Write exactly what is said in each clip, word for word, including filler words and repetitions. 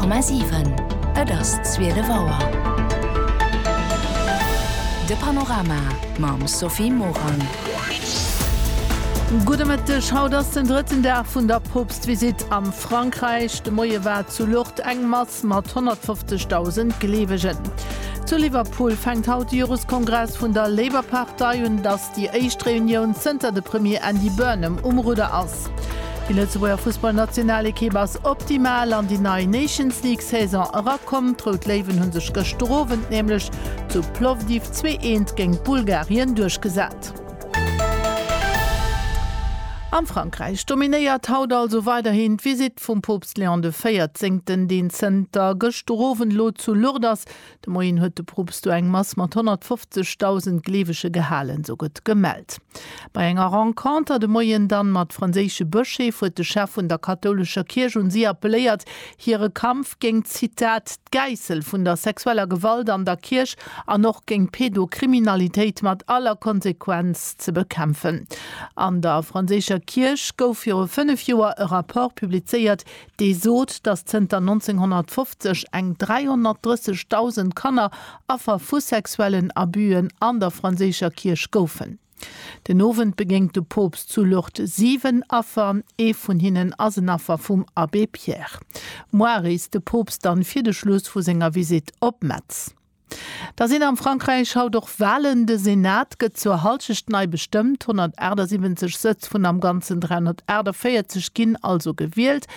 Komma sieben. Et ass Zwiele Waer. De Panorama mam Sophie Morang. Gute Mitte schaut das den dritten Tag vun der Propstvisit am Frankreich. De Moie war zu Lucht eng Mass mat hundertfünfzigtausend Gelewegen. Zu Liverpool fängt haut Juraskongress vun der Labour-Partei und dass die Eichtreunion Center de Premier Andy Burnham umruder ass. Die Lützeburger Fußballnationale Kebers optimal an die neue Nations League Saison rakom, trot Leven hun sech gestrowen, nämlich zu Plovdiv zwei eins gegen Bulgarien durchgesat. Am Frankreich dominiert haut also weiterhin Visit vum Popst Leon de vierzehnten den Center gestrowen lo zu Lourdes. De Moien huet de Propst du eng Mass mat hundertfünfzigtausend glewesche Gehalen so gut gemeldt. Bei enger Rencontre de Moien dann mat franzésche Bëchef huet de Chef vun der katholischer Kirche und sie appelléiert hire Kampf gegen Zitat Geissel vun der sexueller Gewalt an der Kirch an noch gegen Pädokriminalitéit mat aller Konsequenz ze bekämpfen. An der franzéscher Kirch gouf fir fünf Joer e rapport publizeiert, déi sot, dat Zter neunzehnhundertfünfzig eng dreihundertdreißigtausend Kanner affer vu sexuellen Abüen an der franzéscher Kirch goufen. Den Owen begéng de Popst zu Lucht sieben Affer, e vun hinnen Asenaffer vum Abbé Pierre. Moiris de Popst dann fir de Schluss vu senger Visit op Metz. Da sind am Frankreich schau doch Wahlen de Senat get zur Halschicht nei bestimmt, hundertsiebzig Sitz vun am ganzen dreihundertvierzig ginn also gewählt.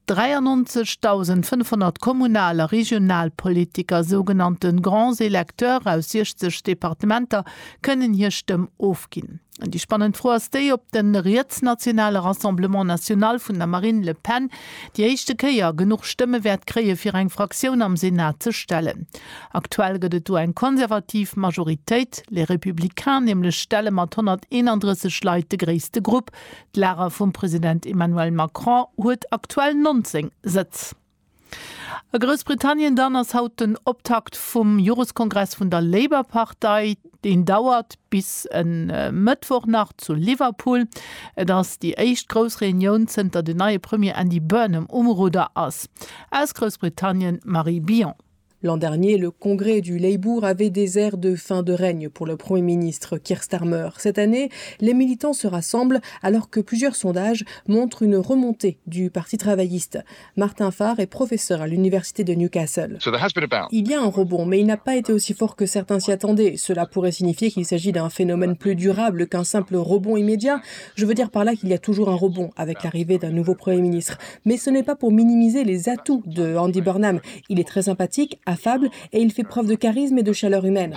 dreiundneunzigtausendfünfhundert kommunale Regionalpolitiker, sogenannten Grands Electeurs aus sechzig Departementer, können hier Stimmen aufgehen. Und die spannend froh ist die, ob den Rätsnationale Rassemblement National von der Marine Le Pen die erste Kehr genug Stimmewert kriege für eine Fraktion am Senat zu stellen. Aktuell gibt es eine konservative Majorität, die Republikaner nämlich stellen mit hunderteinunddreißig Leute die größte Gruppe. Die Lehrer vom Präsident Emmanuel Macron hat aktuell neunzehn Sitze. A Großbritannien dann ass haut den Optakt vum Juraskongress vun der Labour-Partei, den dauert bis en äh, Mittwochnacht zu Liverpool, dats die echt Großreunion zenter de neue Premier Andy Burnham umruder ass. Aus Großbritannien Marie Bion. L'an dernier, le congrès du Labour avait des airs de fin de règne pour le Premier ministre Keir Starmer. Cette année, les militants se rassemblent alors que plusieurs sondages montrent une remontée du Parti travailliste. Martin Farr est professeur à l'université de Newcastle. So there has been a il y a un rebond, mais il n'a pas été aussi fort que certains s'y attendaient. Cela pourrait signifier qu'il s'agit d'un phénomène plus durable qu'un simple rebond immédiat. Je veux dire par là qu'il y a toujours un rebond avec l'arrivée d'un nouveau Premier ministre. Mais ce n'est pas pour minimiser les atouts de Andy Burnham. Il est très sympathique, affable et il fait preuve de charisme et de chaleur humaine.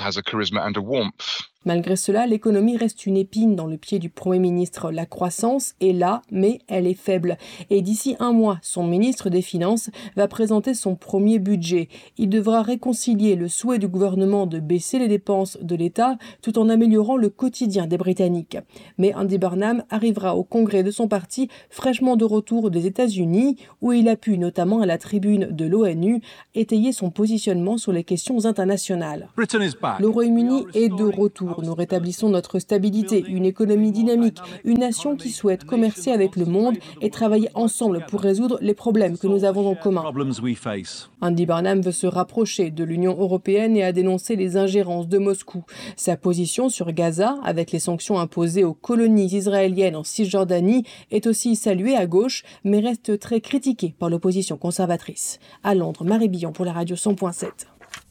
Malgré cela, l'économie reste une épine dans le pied du Premier ministre. La croissance est là, mais elle est faible. Et d'ici un mois, son ministre des Finances va présenter son premier budget. Il devra réconcilier le souhait du gouvernement de baisser les dépenses de l'État tout en améliorant le quotidien des Britanniques. Mais Andy Burnham arrivera au congrès de son parti fraîchement de retour des États-Unis, où il a pu, notamment à la tribune de l'ONU, étayer son positionnement sur les questions internationales. Le Royaume-Uni est de retour. Nous rétablissons notre stabilité, une économie dynamique, une nation qui souhaite commercer avec le monde et travailler ensemble pour résoudre les problèmes que nous avons en commun. Andy Burnham veut se rapprocher de l'Union européenne et a dénoncé les ingérences de Moscou. Sa position sur Gaza, avec les sanctions imposées aux colonies israéliennes en Cisjordanie, est aussi saluée à gauche, mais reste très critiquée par l'opposition conservatrice. À Londres, Marie Billon pour la radio cent point sept.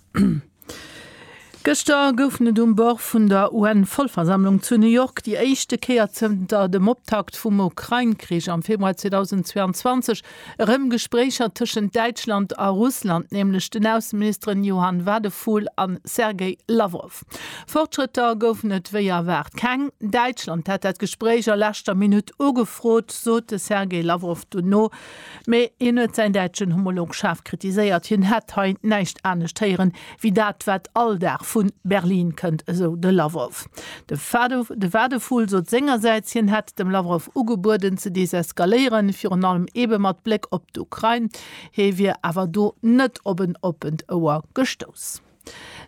Gestern goufne um Bord vun der U N-Vollversammlung zu New York die eischchte Kehr zunter dem Optakt vum Ukraine-Krieg am Februar zweitausendzweiundzwanzig rem Gesprächer tschen Deutschland a Russland, nämlich den Außenministerin Johann Wadephul an Sergei Lavrov. Fortschritter goufnet wéier wert keng. Deutschland hat dat Gespräch a letzter Minute ugefrot, sote Sergei Lavrov du no, méi en huet sein deutschen Homolog scharf kritiséiert, hin hat heint neicht annestieren, wie dat wat all der vun Berlin kënnt eso de Lavrov. De Wadephul so Sängersäizchen hat dem Lavrov ugeburden ze deseskalieren fir an allem ebe mat Blick op d'Ukraine, he wir awer do net oben opend ower gestoss.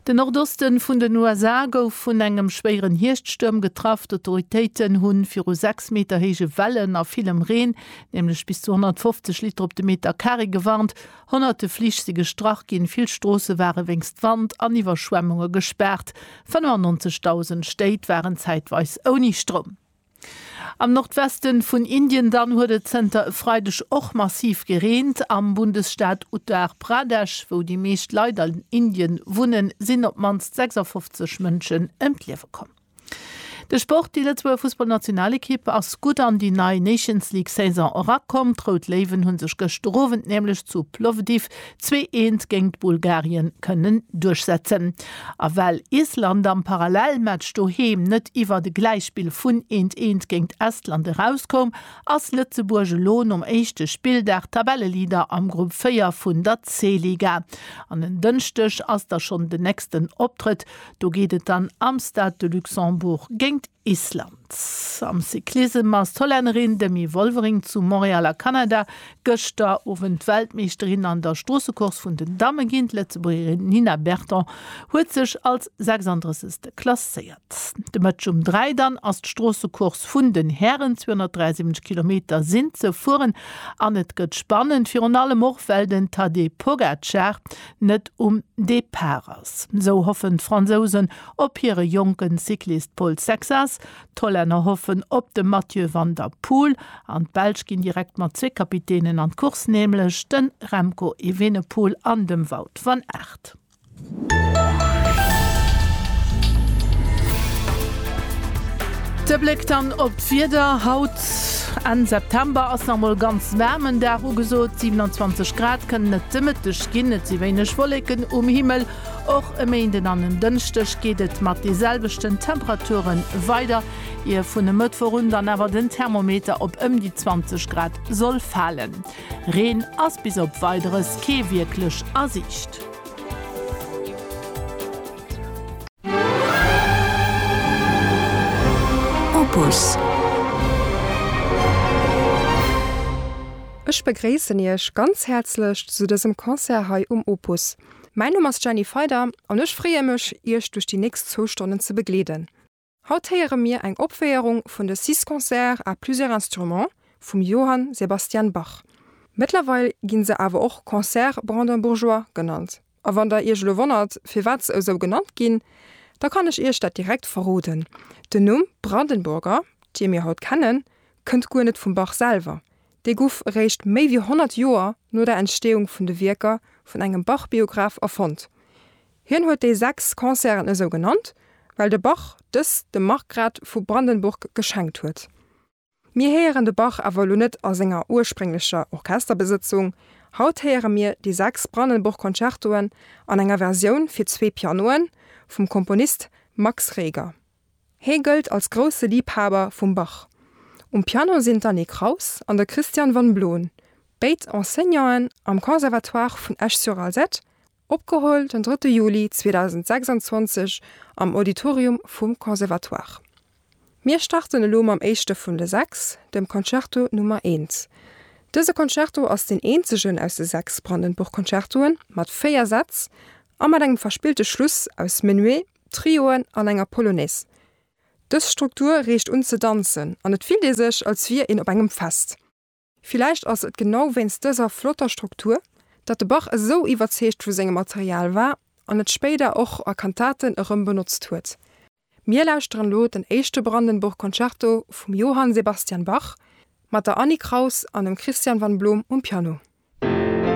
Den Nordosten vun den U S A gouf vun engem schweren Hirststurm getraft. Autoritéiten hunn fir sechs Meter hege Wellen a vielem Reen, nämlich bis zu hundertfünfzig Liter op de Meter Carry gewarnt. Hunderte fliechsige Strach gin viel Strosse waren wéngst Wand an Iwerschwemmunge gesperrt. fünfundneunzigtausend Stäit waren zeitweis oni Strom. Am Nordwesten vun Indien dann huet de Center freidech och massiv gereent. Am Bundesstaat Uttar Pradesh, wo die meescht Leider in Indien wunnen, sinn op mans sechsundfünfzig Mënschen ëmtliewe kommen. De Sport die letzte Fußballnationalekippe ass gut an die neue Nations League Saison rakom, traut Leven hunn sech gestrowen nämlich zu Plovdiv zwei eins gegen Bulgarien können durchsetzen. A weil Island am Parallelmatch doheem net iwwer de Gleichspiel vun eins eins gegen Estland rauskom, ass Lützeburge Lohn um echte Spiel der Tabellelieder am Gruppe vier vun der C-Liga. An den Dünchtech ass da schon den nächsten Optritt, do gehtet dann am Stade de Luxembourg gegen Island. Am Cyklisme als Holländerin Demi Wolvering zu Montreal, Kanada, gëchter ofwen Weltmeisterin an der Strossekurs vun den Damen ginint, Letzebuerin Nina Berton, huet sech als sechsunddreißigste klassiert. De Match um drei dann as d'Strossekurs vun den Herren zweihundertdreiundsiebzig Kilometer sind ze fuhren, an net gëtt spannend fir an alle Morfelden Tadej Pogacar net um de Paras. So hoffen Franzosen op hire jungen Cyklist Paul Sexas, Tollenner hoffen op de Mathieu van der Poel, an Belg gin direkt mat zwei Kapitänen an Kurs nämlich den Remco Evenepoel an dem Wout van Aert. De Blick dann op Vierder Haut an September ass normal ganz wärmen der Rugesot siebenundzwanzig Grad können net dimmetisch ginnet sie wenigch Wolken um Himmel. Och e Meenden an den Dënchtech gehtet mat dieselbechten Temperaturen weiter. Ihr vun de Mët vorrun dann awer den Thermometer op ëm die zwanzig Grad soll fallen. Reen ass bis op weiteres ke wirklich asicht. Opus. Ich begrüße euch ganz herzlich zu diesem Konzert hier um Opus. Mein Name ist Jenny Feider und ich freue mich, euch durch die nächsten zwei Stunden zu begleiten. Heute hören wir eine Abwehrung von den six Concerts à plusieurs Instruments von Johann Sebastian Bach. Mittlerweile gehen sie aber auch Concert Brandenburgeois genannt. Aber wenn ihr euch wundert, für was sie so genannt gehen, da kann ich euch das direkt verraten. Der Name Brandenburger, den wir heute kennen, kommt gar nicht von Bach selber. Der Guf reicht mehr wie hundert Jahre nur der Entstehung von den Werken von einem Bach-Biograf erfand. Hier hat die sechs Konzerte so genannt, weil der Bach das dem Markgraf von Brandenburg geschenkt hat. Wir hören den Bach aber nicht als einer ursprünglichen Orchesterbesetzung. Heute hören wir die sechs Brandenburg-Konzertoen an einer Version für zwei Pianoen vom Komponist Max Reger. Er gilt als großer Liebhaber vom Bach. Um Piano sind dann Nick Kraus an der Christian van Bloon, beide Enseignants am Conservatoire von Esch-sur-Alzette, abgeholt den dritten Juli zweitausendsechsundzwanzig am Auditorium vom Conservatoire. Wir starten nun am ersten von den sechs, dem Concerto Nummer eins. Dieser Concerto ist den einzigen aus den sechs Brandenburg-Konzertoen mit vier Sätzen und mit einem verspielten Schluss aus Menuet, Trioen und einer Polonaise. Das Struktur riecht uns zu tanzen und es fühlt sich, als wir in einem Fest. Vielleicht ist es genau wegen dieser flotter Struktur, dass der Bach so überzeugt für sein Material war und es später auch an Kantaten herum benutzt wird. Wir lauschen lo den ersten Brandenburg-Konzerto von Johann Sebastian Bach mit der Annie Kraus und dem Christian van Bloom am Piano.